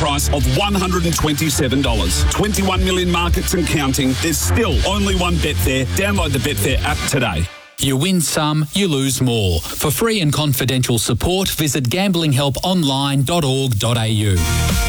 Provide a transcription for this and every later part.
price of $127. 21 million markets and counting. There's still only one Betfair. Download the Betfair app today. You win some, you lose more. For free and confidential support, visit gamblinghelponline.org.au.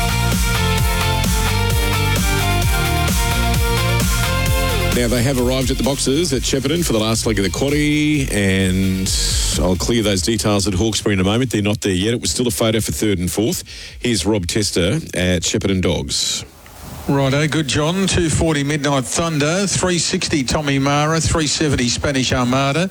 Now, they have arrived at the boxes at Shepparton for the last leg of the quaddie, and I'll clear those details at Hawkesbury in a moment. They're not there yet. It was still a photo for third and fourth. Here's Rob Tester at Shepparton Dogs. Righto, good John. 240 Midnight Thunder, 360 Tommy Mara, 370 Spanish Armada.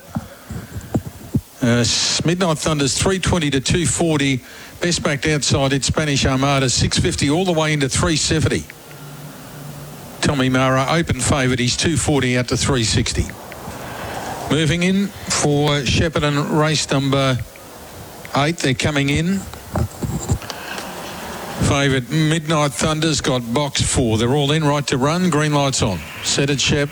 Midnight Thunder's 320 to 240. Best backed outside, it's Spanish Armada, 650 all the way into 370. Tommy Mara, open favourite. He's 240 out to 360. Moving in for Shepparton race number 8. They're coming in. Favourite Midnight Thunder's got box 4. They're all in, right to run. Green lights on. Set it, Shep.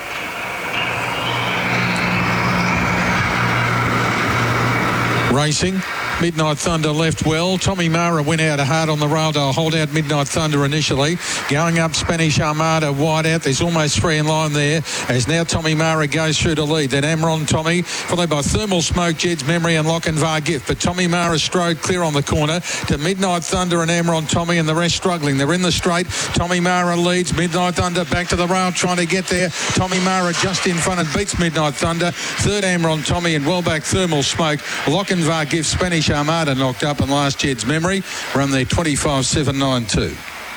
Racing. Midnight Thunder left well. Tommy Mara went out hard on the rail to hold out Midnight Thunder initially. Going up Spanish Armada wide out. There's almost 3 in line there as now Tommy Mara goes through to lead. Then Amron Tommy followed by Thermal Smoke, Jed's Memory and Lochinvar Gift. But Tommy Mara strode clear on the corner to Midnight Thunder and Amron Tommy and the rest struggling. They're in the straight. Tommy Mara leads. Midnight Thunder back to the rail trying to get there. Tommy Mara just in front and beats Midnight Thunder. Third Amron Tommy and well back Thermal Smoke. Lochinvar Gift, Spanish Armada knocked up and last Jed's Memory run there 25.792.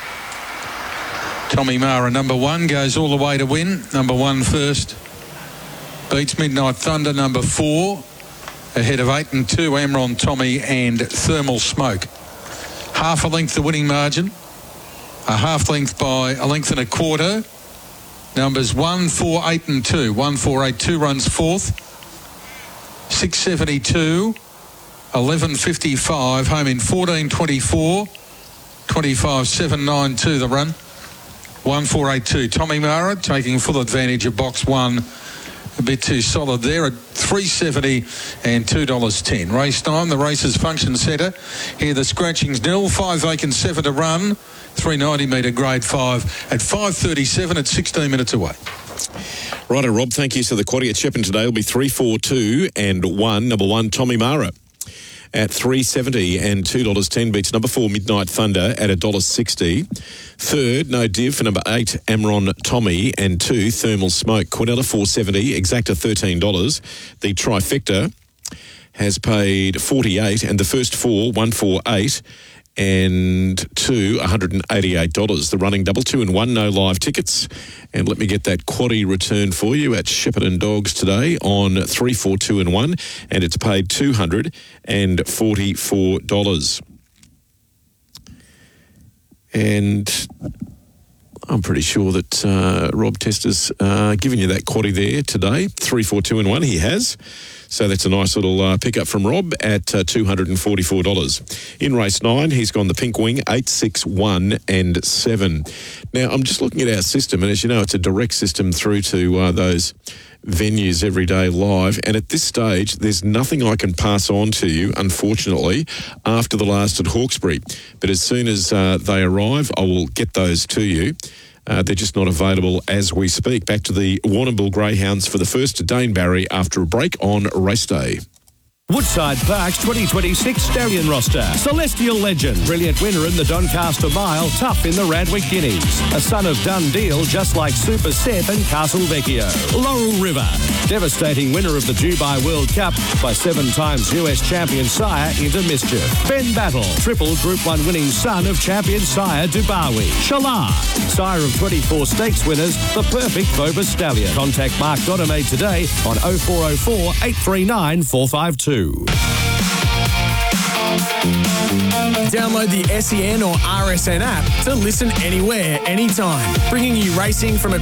Tommy Mara, number 1, goes all the way to win. Number 1 first. Beats Midnight Thunder, number 4. Ahead of 8 and 2, Amron Tommy and Thermal Smoke. Half a length the winning margin. A half length by a length and a quarter. Numbers 1, 4, 8 and 2. 1, 4, 8, 2 runs 4th. 672. 11.55, home in 14.24, 25.792 the run, 1.482. Tommy Mara taking full advantage of box 1, a bit too solid there at $3.70 and $2.10. Race time, the race's function centre. Here the scratchings nil, 5 vacant, 7 to run, 390 metre grade 5 at 5.37 at 16 minutes away. Righto, Rob, thank you. So the quaddie at Shepparton today will be 3, 4, 2 and 1. Number 1, Tommy Mara at $3.70 and $2.10 beats number 4 Midnight Thunder at $1.60. Third, no div for number 8 Amron Tommy and 2 Thermal Smoke. Quinella $4.70, Exacta $13. The trifecta has paid $48 and the first 4 $148 and 2 $188. The running double 2 and 1, no live tickets. And let me get that quaddie return for you at Shepparton Dogs today on 3, 4, 2 and 1, and it's paid $244. And I'm pretty sure that Rob Tester's given you that quaddie there today, 3, 4, 2 and 1. He has. So that's a nice little pickup from Rob at $244. In race 9, he's gone the pink wing, 8, 6, 1 and 7. Now, I'm just looking at our system, and as you know, it's a direct system through to those venues every day live. And at this stage, there's nothing I can pass on to you, unfortunately, after the last at Hawkesbury. But as soon as they arrive, I will get those to you. They're just not available as we speak. Back to the Warrnambool Greyhounds for the first Dane Barry after a break on race day. Woodside Park's 2026 Stallion roster. Celestial Legend, brilliant winner in the Doncaster Mile, tough in the Randwick Guineas. A son of Dundeel, just like Super Seth and Castle Vecchio. Laurel River, devastating winner of the Dubai World Cup by 7 times US champion sire Into Mischief. Ben Battle, triple Group 1 winning son of champion sire Dubawi. Shalar, sire of 24 stakes winners, the perfect Vobis Stallion. Contact Mark Dodemaide today on 0404 839 452. Download the SEN or RSN app to listen anywhere, anytime, bringing you racing from across